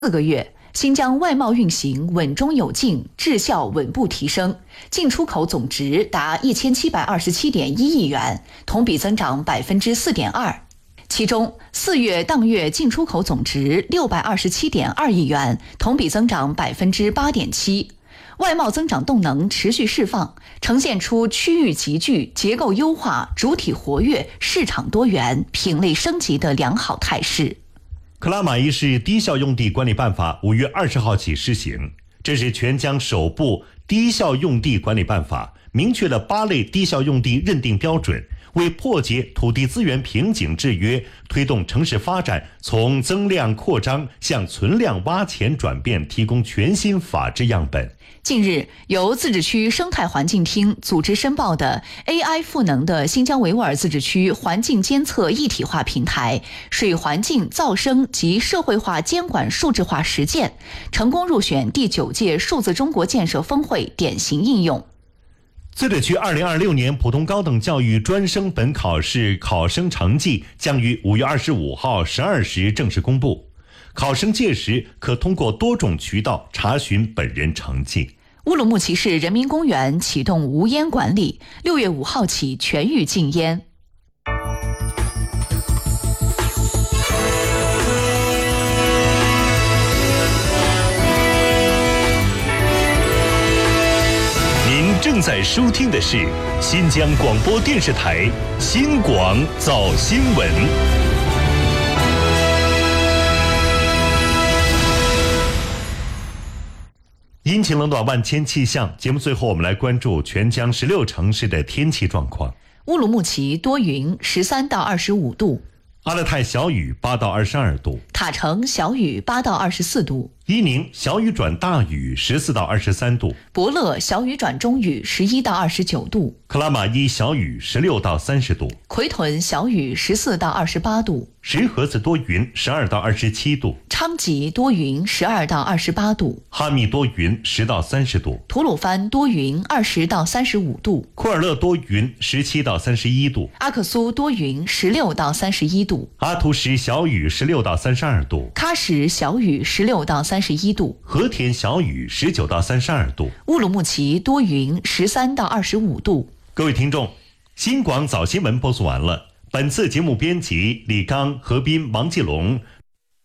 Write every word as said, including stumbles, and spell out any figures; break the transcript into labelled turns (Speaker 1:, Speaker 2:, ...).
Speaker 1: 四个月，新疆外贸运行稳中有进，质效稳步提升，进出口总值达一千七百二十七点一亿元，同比增长百分之四点二。其中，四月当月进出口总值六百二十七点二亿元，同比增长百分之八点七。外贸增长动能持续释放，呈现出区域集聚、结构优化、主体活跃、市场多元、品类升级的良好态势。
Speaker 2: 克拉玛依市低效用地管理办法五月二十号起施行，这是全疆首部低效用地管理办法，明确了八类低效用地认定标准，为破解土地资源瓶颈制约，推动城市发展从增量扩张向存量挖潜转变提供全新法治样本。
Speaker 1: 近日，由自治区生态环境厅组织申报的 A I 赋能的新疆维吾尔自治区环境监测一体化平台水环境噪声及社会化监管数字化实践，成功入选第九届数字中国建设峰会典型应用。
Speaker 2: 自治区二零二六年普通高等教育专升本考试考生成绩将于五月二十五号十二时正式公布，考生届时可通过多种渠道查询本人成绩。
Speaker 1: 乌鲁木齐市人民公园启动无烟管理，六月五号起全域禁烟。
Speaker 2: 您正在收听的是新疆广播电视台新广早新闻。阴晴冷暖万千气象，节目最后我们来关注全疆十六城市的天气状况。
Speaker 1: 乌鲁木齐多云，十三到二十五度；
Speaker 2: 阿勒泰小雨，八到二十二度；
Speaker 1: 塔城小雨，八到二十四度；
Speaker 2: 伊宁小雨转大雨，十四到二十三度；
Speaker 1: 博乐小雨转中雨，十一到二十九度；
Speaker 2: 克拉玛依小雨，十六到三十度；
Speaker 1: 奎屯小雨，十四到二十八度；
Speaker 2: 石河子多云，十二到二十七度；
Speaker 1: 昌吉多云，十二到二十八度；
Speaker 2: 哈密多云，十到三十度；
Speaker 1: 吐鲁番多云，二十到三十五度；
Speaker 2: 库尔勒多云，十七到三十一度；
Speaker 1: 阿克苏多云，十六到三十一度；
Speaker 2: 阿图什小雨，十六到三十二度；
Speaker 1: 喀什小雨，十六到三十一度；
Speaker 2: 和田小雨，十九到三十二度；
Speaker 1: 乌鲁木齐多云，十三到二十五度。
Speaker 2: 各位听众，新广早新闻播送完了。本次节目编辑李刚、何斌、王继龙，